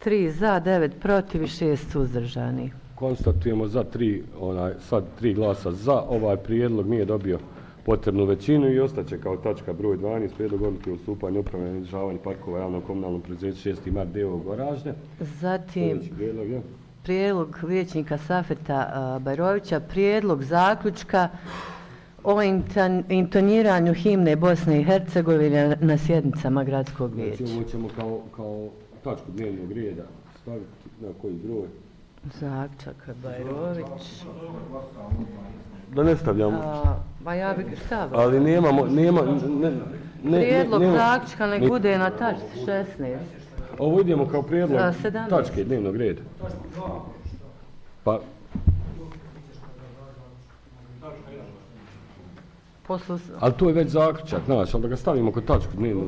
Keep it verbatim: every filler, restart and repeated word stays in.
tri za, devet protiv i šest suzdržanih. Konstatujemo za tri, onaj, sad tri glasa za, ovaj prijedlog nije dobio potrebnu većinu i ostaće kao tačka broj dvanaest, prijedlog odluke o ustupanju upravljanja i održavanju parkova javnom komunalnom preduzeću šesti mart d o o Goražde. Zatim, prijedlog, ja. prijedlog vijećnika Safeta uh, Bajrovića, prijedlog zaključka o intoniranju himne Bosne i Hercegovine na sjednicama gradskog vijeća. Znači, ovo ćemo kao, kao tačku dnevnog reda staviti na koji broj? Zaključak Bajrović. Da ne stavljamo. A, ba ja bih stavila. Ali nemamo, nema, ne, ne, prijedlog nema, zaključka nek ne, bude na tačci šesnaest. Ovo idemo kao prijedlog sedamnaest. tačke dnevnog reda. Pa... Poslu... Ali to je već zaključak, znaš, ali da ga stavimo kod tačku dnevnog